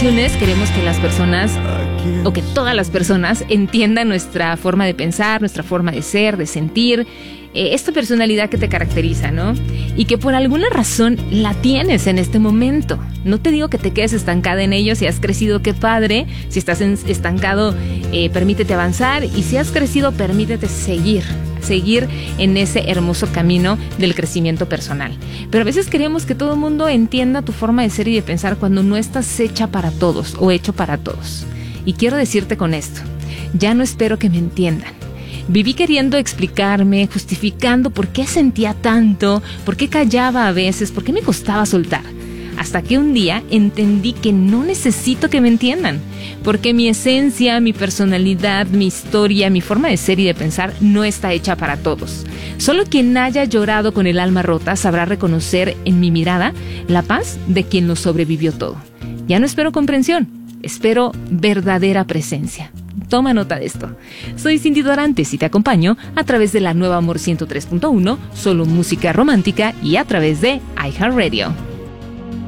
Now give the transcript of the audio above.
ocasiones queremos que las personas, o que todas las personas, entiendan nuestra forma de pensar, nuestra forma de ser, de sentir, esta personalidad que te caracteriza, ¿no? Y que por alguna razón la tienes en este momento. No te digo que te quedes estancada en ello. Si has crecido, qué padre. Si estás estancado, permítete avanzar. Y si has crecido, permítete seguir en ese hermoso camino del crecimiento personal. Pero a veces queremos que todo el mundo entienda tu forma de ser y de pensar cuando no estás hecha para todos o hecho para todos. Y quiero decirte con esto, ya no espero que me entiendan. Viví queriendo explicarme, justificando por qué sentía tanto, por qué callaba a veces, por qué me costaba soltar. Hasta que un día entendí que no necesito que me entiendan, porque mi esencia, mi personalidad, mi historia, mi forma de ser y de pensar no está hecha para todos. Solo quien haya llorado con el alma rota sabrá reconocer en mi mirada la paz de quien lo sobrevivió todo. Ya no espero comprensión, espero verdadera presencia. Toma nota de esto. Soy Cindy Dorantes y te acompaño a través de la Nueva Amor 103.1, solo música romántica y a través de iHeartRadio.